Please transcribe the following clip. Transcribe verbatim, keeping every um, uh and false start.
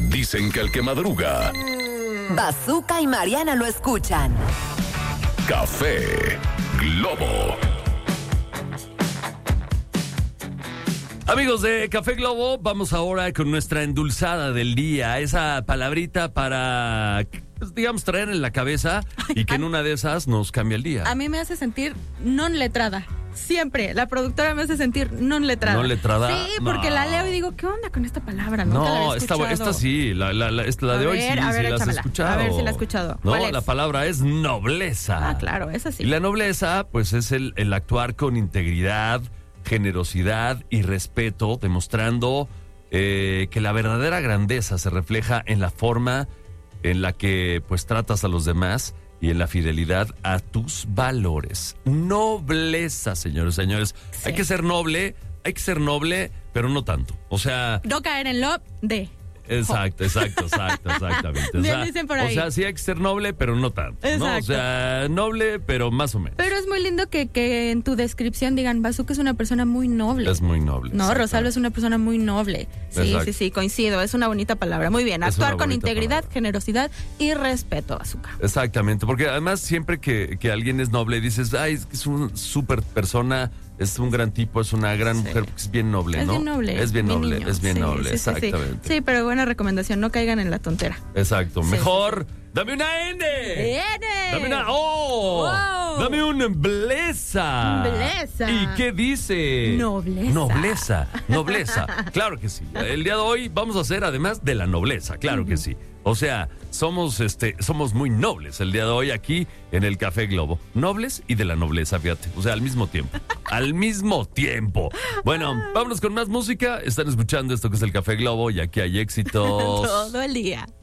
Dicen que el que madruga, Bazooka y Mariana lo escuchan. Café Globo. Amigos de Café Globo, vamos ahora con nuestra endulzada del día. Esa palabrita para, pues, digamos, traer en la cabeza y que en una de esas nos cambia el día. A mí me hace sentir non letrada. Siempre. La productora me hace sentir non letrada. ¿Non letrada? Sí, porque No. la leo y digo, ¿qué onda con esta palabra? Nunca la No, había esta, escuchado. esta sí, la, la, la, esta, la de A hoy ver, sí, a ver, sí la has échamela. escuchado. A ver si la he escuchado. No, ¿Cuál es? la palabra es nobleza. Ah, claro, esa sí. Y la nobleza, pues, es el, el actuar con integridad, generosidad y respeto, demostrando eh, que la verdadera grandeza se refleja en la forma en la que, pues, tratas a los demás y en la fidelidad a tus valores. Nobleza, señores, señores. Sí. Hay que ser noble, hay que ser noble, pero no tanto. O sea, No caer en lo de. exacto, exacto, exacto, exactamente. O Bien sea, dicen por o ahí. sea, sí hay que ser noble, pero no tanto. ¿no? O Exacto. sea, noble, pero más o menos. Pero es muy lindo que, que en tu descripción digan, Bazooka es una persona muy noble. Es muy noble. No, exacto. Rosalba es una persona muy noble. Sí, Exacto. sí, sí, coincido. Es una bonita palabra. Muy bien. Es Actuar una con bonita integridad, palabra. generosidad y respeto, Bazooka. Exactamente, porque además siempre que, que alguien es noble dices, ay, es que es una súper persona, es un gran tipo, es una gran Sí. mujer, porque es bien noble, Es ¿no? bien noble. Es bien mi noble, niño. es bien Sí, noble, sí, sí, sí. exactamente. Sí, pero buena recomendación, no caigan en la tontera. Exacto, Sí, mejor, dame una N. ¡N! Dame una O. Wow. Dame un blesa. Blesa. ¿Y qué dice? Nobleza. Nobleza. Nobleza. Claro que sí. El día de hoy vamos a hacer además de la nobleza, claro que sí. O sea, somos este somos muy nobles el día de hoy aquí en el Café Globo. Nobles y de la nobleza, fíjate. O sea, al mismo tiempo. Al mismo tiempo. Bueno, vámonos con más música. Están escuchando esto que es el Café Globo y aquí hay éxitos. Todo el día.